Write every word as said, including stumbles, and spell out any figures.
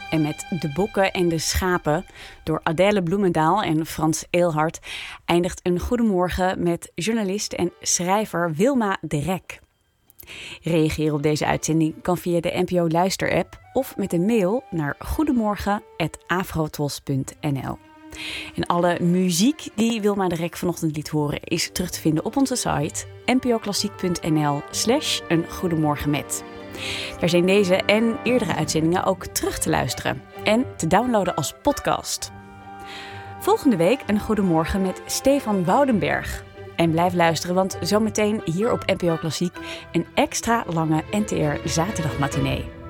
En met De Bokken en de Schapen door Adèle Bloemendaal en Frans Eelhart eindigt een goedemorgen met journalist en schrijver Wilma de Rek. Reageren op deze uitzending kan via de N P O Luister-app of met een mail naar goedemorgen apenstaartje afrotros punt n l. En alle muziek die Wilma de Rek vanochtend liet horen is terug te vinden op onze site npoklassiek.nl slash een goedemorgen met. Daar zijn deze en eerdere uitzendingen ook terug te luisteren en te downloaden als podcast. Volgende week een goedemorgen met Stefan Woudenberg. En blijf luisteren, want zometeen hier op N P O Klassiek een extra lange N T R zaterdagmatinee.